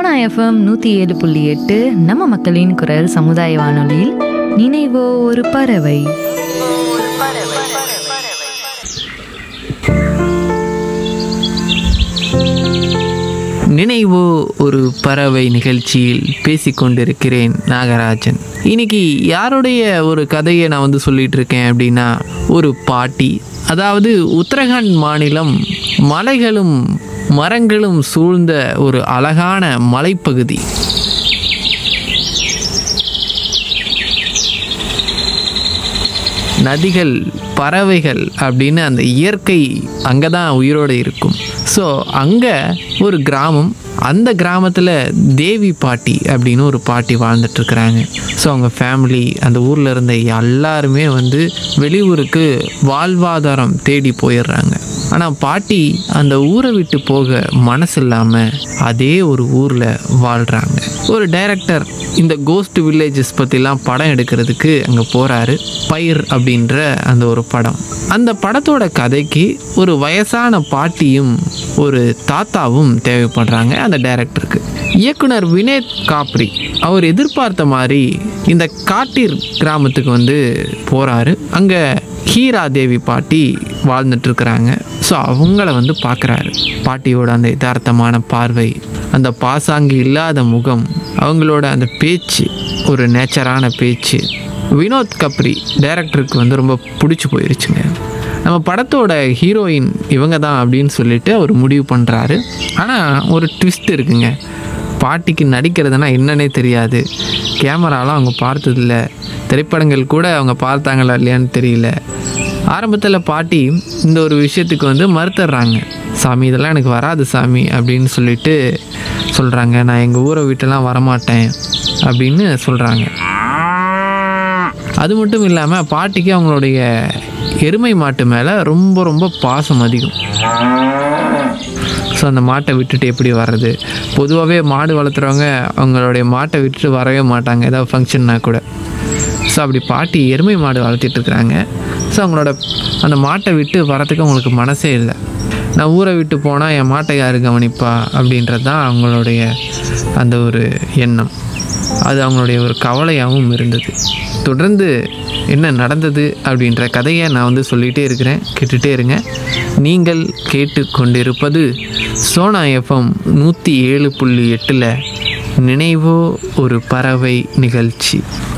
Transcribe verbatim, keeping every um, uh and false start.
Sona FM நூற்றி ஏழு புள்ளி எட்டு நம்ம மக்களின் குரல் சமுதாய வானொலியில் நினைவோ ஒரு பறவை. நினைவோ ஒரு பறவை நிகழ்ச்சியில் பேசிக்கொண்டிருக்கிறேன் நாகராஜன். இன்னைக்கு யாருடைய ஒரு கதையை நான் வந்து சொல்லிட்டு இருக்கேன் அப்படின்னா, ஒரு பாட்டி, அதாவது உத்தரகாண்ட் மாநிலம் மலைகளும் மரங்களும் சூழ்ந்த ஒரு அழகான மலைப்பகுதி. நதிகள், பறவைகள் அப்படின்னு அந்த இயற்கை அங்கே தான் உயிரோடு இருக்கும். ஸோ அங்கே ஒரு கிராமம், அந்த கிராமத்தில் தேவி பாட்டி அப்படின்னு ஒரு பாட்டி வாழ்ந்துட்டுருக்குறாங்க. ஸோ அவங்க ஃபேமிலி, அந்த ஊரில் இருந்த எல்லாருமே வந்து வெளியூருக்கு வாழ்வாதாரம் தேடி போயிடுறாங்க. ஆனால் பாட்டி அந்த ஊரை விட்டு போக மனசு இல்லாமல் அதே ஒரு ஊரில் வாழ்கிறாங்க. ஒரு டைரக்டர் இந்த கோஸ்ட் வில்லேஜஸ் பற்றிலாம் படம் எடுக்கிறதுக்கு அங்கே போகிறாரு. பயிர் அப்படின்ற அந்த ஒரு படம். அந்த படத்தோட கதைக்கு ஒரு வயசான பாட்டியும் ஒரு தாத்தாவும் தேவைப்படுறாங்க அந்த டைரக்டருக்கு. இயக்குனர் வினேத் காப்ரி அவர் எதிர்பார்த்த மாதிரி இந்த காட்டீர் கிராமத்துக்கு வந்து போகிறாரு. அங்கே ஹீரா தேவி பாட்டி வாழ்ந்துட்டுருக்குறாங்க. ஸோ அவங்கள வந்து பார்க்குறாரு. பாட்டியோட அந்த யதார்த்தமான பார்வை, அந்த பாசாங்கு இல்லாத முகம், அவங்களோட அந்த பேச்சு, ஒரு நேச்சரான பேச்சு வினோத் கப்ரி டைரக்டருக்கு வந்து ரொம்ப பிடிச்சி போயிருச்சுங்க. நம்ம படத்தோட ஹீரோயின் இவங்க தான் அப்படின்னு சொல்லிட்டு அவர் முடிவு பண்ணுறாரு. ஆனால் ஒரு ட்விஸ்ட் இருக்குங்க. பாட்டிக்கு நடிக்கிறதுனா என்னன்னே தெரியாது. கேமராலாம் அவங்க பார்த்ததில்ல, திரைப்படங்கள் கூட அவங்க பார்த்தாங்களா இல்லையான்னு தெரியல. ஆரம்பத்தில் பாட்டி இந்த ஒரு விஷயத்துக்கு வந்து மறுத்துடுறாங்க. சாமி, இதெல்லாம் எனக்கு வராது சாமி அப்படின்னு சொல்லிட்டு சொல்கிறாங்க. நான் எங்கள் ஊரை விட்டுலாம் வரமாட்டேன் அப்படின்னு சொல்கிறாங்க. அது மட்டும் இல்லாமல் பாட்டிக்கு அவங்களுடைய எருமை மாட்டு மேலே ரொம்ப ரொம்ப பாசம் அதிகம். ஸோ அந்த மாட்டை விட்டுட்டு எப்படி வர்றது? பொதுவாகவே மாடு வளர்த்துறவங்க அவங்களுடைய மாட்டை விட்டுட்டு வரவே மாட்டாங்க, ஏதாவது ஃபங்க்ஷன்னா கூட. ஸோ அப்படி பாட்டி எருமை மாடு வளர்த்திட்ருக்குறாங்க. ஸோ அவங்களோட அந்த மாட்டை விட்டு வரத்துக்கு அவங்களுக்கு மனசே இல்லை. நான் ஊரை விட்டு போனால் என் மாட்டை யார் கவனிப்பா அப்படின்றது தான் அவங்களுடைய அந்த ஒரு எண்ணம். அது அவங்களுடைய ஒரு கவலையாகவும் இருந்தது. தொடர்ந்து என்ன நடந்தது அப்படின்ற கதையை நான் வந்து சொல்லிகிட்டே இருக்கிறேன், கேட்டுகிட்டே இருங்க. நீங்கள் கேட்டு கொண்டிருப்பது சோனா எஃப்எம் நூற்றி ஏழு புள்ளி எட்டில் நினைவோ ஒரு பறவை நிகழ்ச்சி.